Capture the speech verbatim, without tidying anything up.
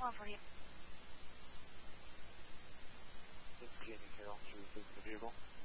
one for you. This is Jamie Carroll. Should we visit the vehicle?